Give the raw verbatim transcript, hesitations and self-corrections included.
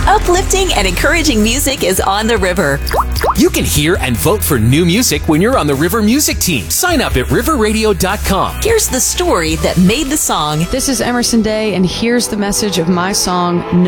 Uplifting and encouraging music is on the river. You can hear and vote for new music when you're on the River Music Team. Sign up at river radio dot com. Here's the story that made the song. This is Emerson Day, and here's the message of my song, No.